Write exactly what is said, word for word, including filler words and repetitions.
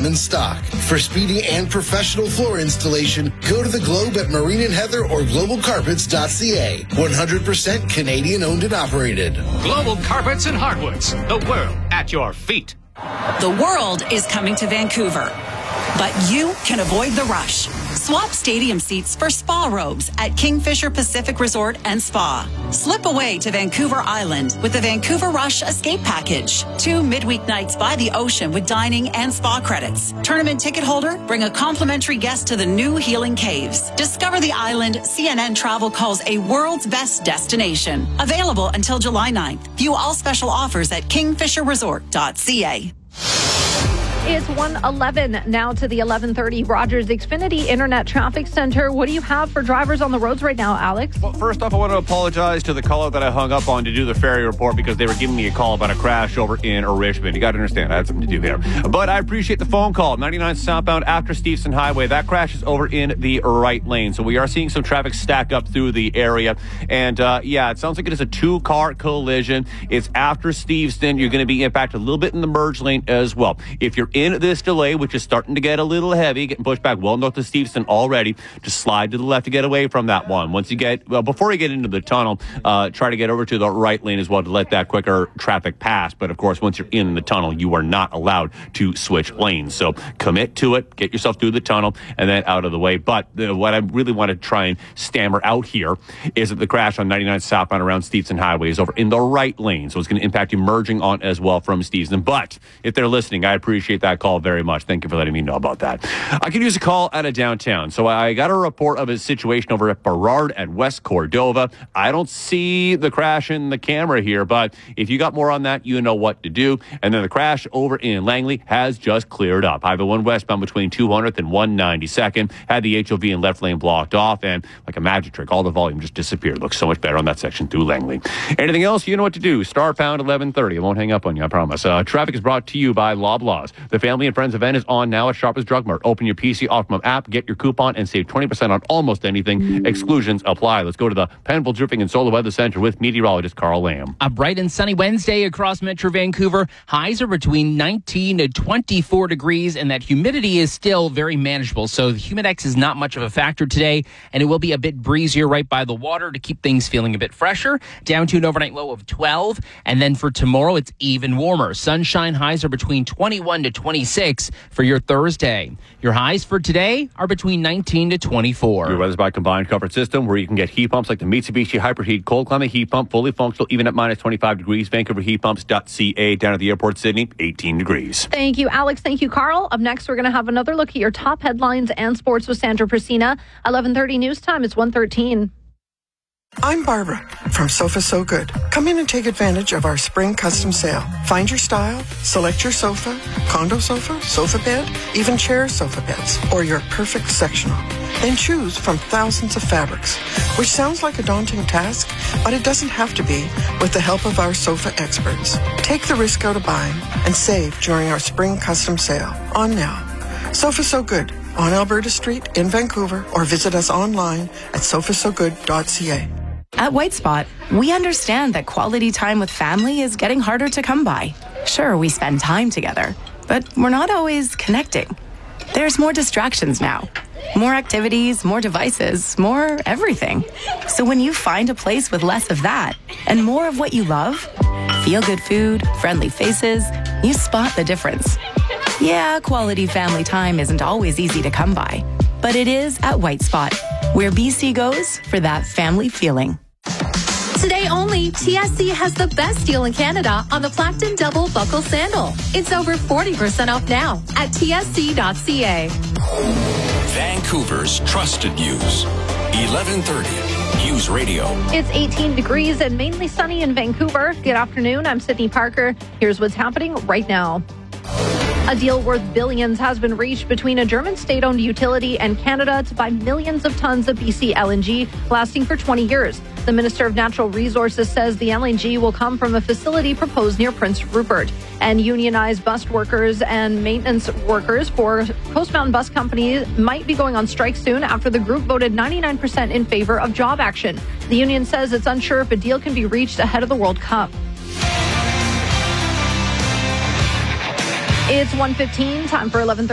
them in stock. For speedy and professional floor installation, go to the Globe at Marine and Heather or global carpets dot c a. one hundred percent Canadian owned and operated. Global Carpets and Hardwoods. The world at your feet. The world is coming to Vancouver, but you can avoid the rush. Swap stadium seats for spa robes at Kingfisher Pacific Resort and Spa. Slip away to Vancouver Island with the Vancouver Rush Escape Package. Two midweek nights by the ocean with dining and spa credits. Tournament ticket holder, bring a complimentary guest to the new Healing Caves. Discover the island C N N Travel calls a world's best destination. Available until July ninth. View all special offers at kingfisher resort dot c a. It's one eleven now to the eleven thirty Rogers Xfinity Internet Traffic Center. What do you have for drivers on the roads right now, Alex? Well, first off, I want to apologize to the caller that I hung up on to do the ferry report because they were giving me a call about a crash over in Richmond. You got to understand, I had something to do here. But I appreciate the phone call. ninety-nine southbound after Steveston Highway. That crash is over in the right lane. So we are seeing some traffic stack up through the area. And uh, yeah, it sounds like it is a two-car collision. It's after Steveston. You're going to be impacted a little bit in the merge lane as well. If you're in this delay, which is starting to get a little heavy, getting pushed back well north of Steveston already, just slide to the left to get away from that one. Once you get, well, before you get into the tunnel, uh, try to get over to the right lane as well to let that quicker traffic pass. But of course, once you're in the tunnel, you are not allowed to switch lanes. So commit to it, get yourself through the tunnel, and then out of the way. But the, what I really want to try and stammer out here is that the crash on ninety-nine southbound around Steveston Highway is over in the right lane. So it's going to impact you merging on as well from Steveston. But if they're listening, I appreciate that call very much. Thank you for letting me know about that. I could use a call out of downtown. So I got a report of a situation over at Burrard and West Cordova. I don't see the crash in the camera here, but if you got more on that, you know what to do. And then the crash over in Langley has just cleared up. Highway one westbound between two hundredth and one ninety-second had the H O V and left lane blocked off, and like a magic trick, all the volume just disappeared. Looks so much better on that section through Langley. Anything else, you know what to do. Star pound eleven thirty. I won't hang up on you, I promise. Uh, traffic is brought to you by Loblaws. The Family and Friends event is on now at Shoppers Drug Mart. Open your P C Optimum app, get your coupon, and save twenty percent on almost anything. Exclusions apply. Let's go to the Penville Dripping and Solar Weather Center with meteorologist Carl Lamb. A bright and sunny Wednesday across Metro Vancouver. Highs are between nineteen to twenty-four degrees, and that humidity is still very manageable. So the Humidex is not much of a factor today, and it will be a bit breezier right by the water to keep things feeling a bit fresher. Down to an overnight low of twelve, and then for tomorrow, it's even warmer. Sunshine highs are between twenty-one to twenty-six for your Thursday. Your highs for today are between nineteen to twenty-four. Your weather's by Combined Comfort System, where you can get heat pumps like the Mitsubishi Hyperheat Cold Climate Heat Pump, fully functional, even at minus twenty-five degrees. Vancouver Heat Pumps dot c a. Down at the airport, Sydney, eighteen degrees. Thank you, Alex. Thank you, Carl. Up next, we're going to have another look at your top headlines and sports with Sandra Priscina. eleven thirty news time. It's one thirteen. I'm Barbara from Sofa So Good. Come in and take advantage of our spring custom sale. Find your style, select your sofa, condo sofa, sofa bed, even chair sofa beds, or your perfect sectional. Then choose from thousands of fabrics, which sounds like a daunting task, but it doesn't have to be with the help of our sofa experts. Take the risk out of buying and save during our spring custom sale. On now. Sofa So Good on Alberta Street in Vancouver, or visit us online at sofa so good dot c a. At White Spot, we understand that quality time with family is getting harder to come by. Sure, we spend time together, but we're not always connecting. There's more distractions now. More activities, more devices, more everything. So when you find a place with less of that and more of what you love, feel-good food, friendly faces, you spot the difference. Yeah, quality family time isn't always easy to come by, but it is at White Spot, where B C goes for that family feeling. Today only, T S C has the best deal in Canada on the Plackton Double Buckle Sandal. It's over forty percent off now at T S C dot c a. Vancouver's trusted news. eleven thirty News Radio. It's eighteen degrees and mainly sunny in Vancouver. Good afternoon. I'm Sydney Parker. Here's what's happening right now. A deal worth billions has been reached between a German state-owned utility and Canada to buy millions of tons of B C L N G, lasting for twenty years. The Minister of Natural Resources says the L N G will come from a facility proposed near Prince Rupert. And unionized bus workers and maintenance workers for Coast Mountain Bus Company might be going on strike soon after the group voted ninety-nine percent in favor of job action. The union says it's unsure if a deal can be reached ahead of the World Cup. It's one fifteen, time for eleven thirty.